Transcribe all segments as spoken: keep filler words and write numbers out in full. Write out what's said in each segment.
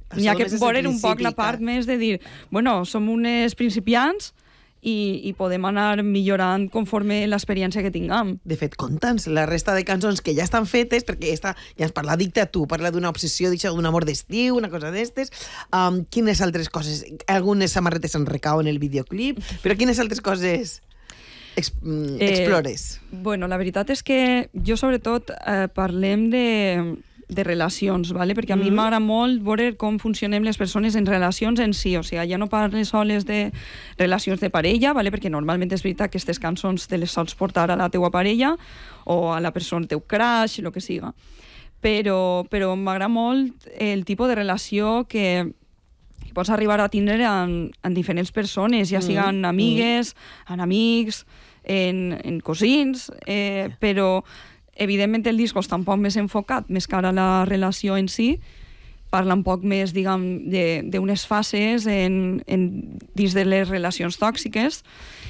N'hi ha que veure un poc la part més de dir, bueno, som unes principiants i, i podem anar millorant conforme l'experiència que tinguem. De fet, conta'ns la resta de cançons que ja estan fetes, perquè esta, ja ens parla Dicta tu, parla d'una obsessió, d'un amor d'estiu, una cosa d'estes. Um, quines altres coses? Algunes samarretes en recau en el videoclip, però quines altres coses ex, mm, explores? Eh, bueno, la veritat és que jo, sobretot, eh, parlem de... de relacions, ¿vale? Perquè a mi m'agrada molt veure com funcionem les persones en relacions en si, o sigui, ja no parles soles de relacions de parella, ¿vale? Perquè normalment és veritat que aquestes cançons te les sols portar a la teua parella o a la persona, teu crush, el que siga. Però, però m'agrada molt el tipus de relació que pots arribar a tindre en, en diferents persones, ja siguin amigues, en amics, en, en cosins, eh, però evidentment el disc està un poc més enfocat, més cara a la relació en si, parla un poc més, diguem, d'unes fases en, en, dins de les relacions tòxiques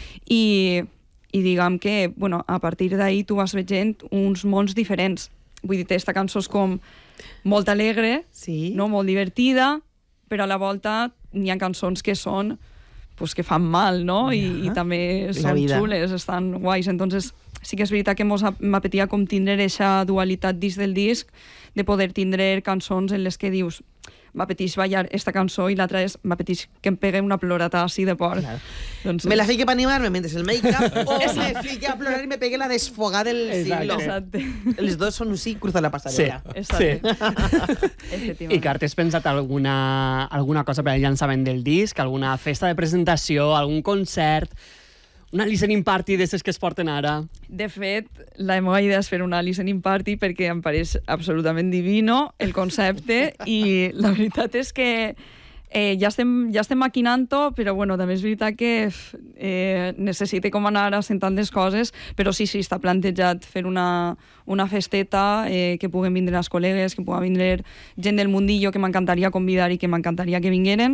i, i diguem que, bueno, a partir d'ahir tu vas veient uns mons diferents. Vull dir, aquesta cançó és com molt alegre, sí. no? Molt divertida, però a la volta n'hi ha cançons que són pues, que fan mal, no? I, i també són xules, estan guais. Entonces, sí que és veritat que m'apetia com tindre aquesta dualitat dins del disc, de poder tindre cançons en les que dius m'apeteix ballar esta cançó i l'altra és m'apeteix que em pegue una plorata així de por. Claro. Doncs, me la fique para animar-me mentre el make-up o me fique a plorar i me pegue la desfogada del siglo. Exacte. Els dos són així, cruza la passarel·la. Sí, exacte. Sí. I Car, t'has pensat alguna, alguna cosa per al llançament del disc? Alguna festa de presentació, algun concert? Una listening party d'aquestes que es porten ara? De fet, la meva idea és fer una listening party perquè em pareix absolutament divino el concepte i la veritat és que eh, ja, estem, ja estem maquinant-ho, però bueno, també és veritat que eh, necessite com anar assentant les coses, però sí, sí, està plantejat fer una, una festeta, eh, que puguen vindre els col·legues, que puguen vindre gent del mundillo que m'encantaria convidar i que m'encantaria que vingueren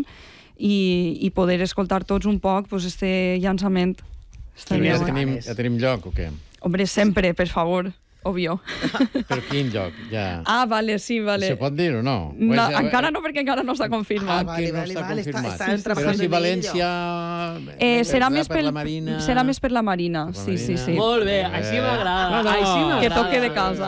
i, i poder escoltar tots un poc pues, este llançament. Sí, ja, tenim, ja tenim lloc o què? Hombre, sempre, per favor, obvio. Per quin lloc? Ja. Ah, vale, sí, vale. Se pot dir o no? no ja... encara no, perquè encara no està confirmat. Ah, vale, no vale, està vale, confirmat. està, està Però si València... Eh, serà, més per pel, la Marina... serà més per la Marina, per la sí, Marina. sí, sí. Molt bé, així m'agrada. No, no. Així m'agrada. Que toque de casa.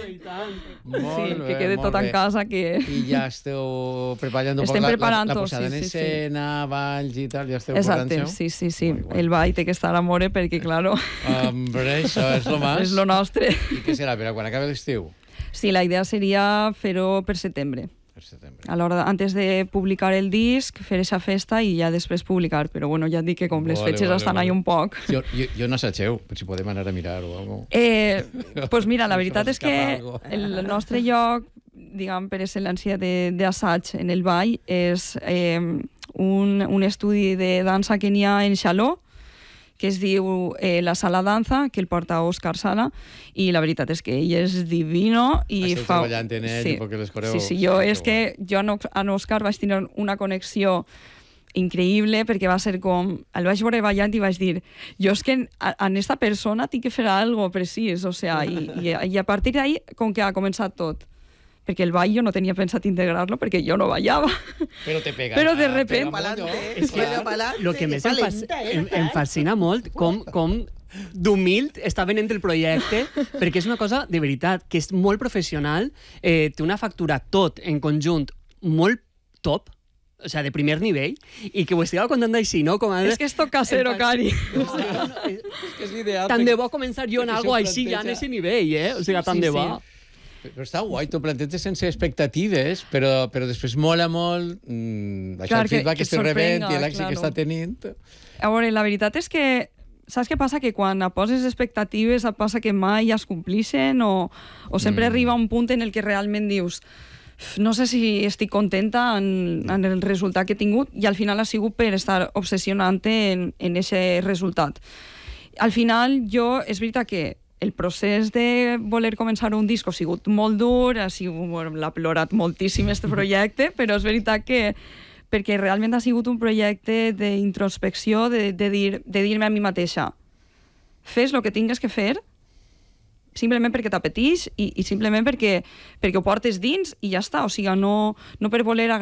Molt sí, bé, que quede tot en casa. Que... I ja esteu preparant un poc Estem la, preparant la, la posada sí, en sí, escena, sí. balls i tal, ja esteu Exacte, preparant-ho? sí, sí, sí. El ball té que estar a more perquè, claro... Hombre, això és lo más. És lo nostre. I què serà, però quan acabi l'estiu? Sí, la idea seria fer-ho per setembre. Per setembre. A l'hora, antes de publicar el disc, fer aquesta festa i ja després publicar. Però bueno, ja et dic que com les vale, fetges vale, estan vale. ahí un poc. Jo, jo, jo no assageu, per si podem anar a mirar o alguna cosa. Eh, pues mira, la veritat és que algo. el nostre lloc, diguem, per excel·lència d'assaig en el ball és eh, un, un estudi de dansa que n'hi ha en Xaló, que es diu eh, La Sala Danza, que el porta Òscar Sala, i la veritat és que ell és divino i Esteu fa... treballant en ell sí. perquè les coreu... Sí, sí, jo és que jo en Òscar vaig tenir una connexió increïble perquè va ser com... El vaig veure ballant i vaig dir jo és que en, en esta persona tinc que fer algo precís, o sea, i, i, i a partir d'ahí com que ha començat tot. Perquè el ball jo no tenia pensat integrar-lo perquè jo no ballava. Però te pega. Però de repente... És que el que més em, fasc em, em fascina molt com, com d'humil està venent el projecte, perquè és una cosa de veritat, que és molt professional, eh, té una factura tot en conjunt molt top, o sea, de primer nivell, i que ho estigueu contant així, no? Com a... És que és tot casero, Cari. No, no, no, és, és que és ideal. Tant de bo començar jo en algo així ja en ese nivell, eh? O sigui, tant Sí, de bo. sí. Però està guai, t'ho planteges sense expectatives, però, però després mola molt mm, això, Clar, el feedback que- que, que estic rebent sorprenga, i l'èxit claro. que està tenint. A veure, la veritat és que saps què passa? Que quan poses expectatives et passa que mai es complixen o, o sempre mm. arriba un punt en el que realment dius no sé si estic contenta en, en el resultat que he tingut i al final ha sigut per estar obsessionant-te en, en aquest resultat. Al final jo, és veritat que el procés de voler començar un disc ha sigut molt dur, ha sigut, bueno, l'ha plorat moltíssim este projecte, però és veritat que perquè realment ha sigut un projecte d'introspecció, de, de, dir, de dir-me a mi mateixa fes el que tingues que fer simplement perquè t'apeteix i, i simplement perquè, perquè ho portes dins i ja està, o sigui, no, no per voler